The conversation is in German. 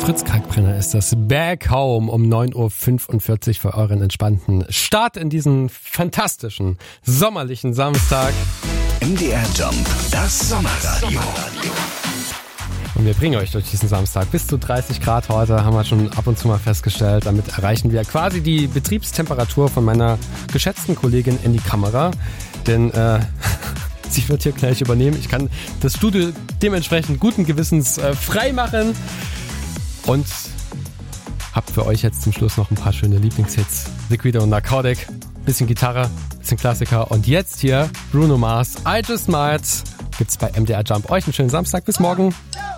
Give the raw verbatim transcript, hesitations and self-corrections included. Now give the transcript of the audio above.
Fritz Kalkbrenner ist das Back Home um neun Uhr fünfundvierzig für euren entspannten Start in diesen fantastischen, sommerlichen Samstag. M D R Jump, das Sommerradio. Und wir bringen euch durch diesen Samstag bis zu dreißig Grad heute, haben wir schon ab und zu mal festgestellt. Damit erreichen wir quasi die Betriebstemperatur von meiner geschätzten Kollegin in die Kamera. Denn äh, sie wird hier gleich übernehmen. Ich kann das Studio dementsprechend guten Gewissens äh, frei machen. Und hab für euch jetzt zum Schluss noch ein paar schöne Lieblingshits. Liquid und Narcotic, bisschen Gitarre, bisschen Klassiker. Und jetzt hier Bruno Mars, I Just Might. Gibt's bei M D R Jump. Euch einen schönen Samstag. Bis morgen.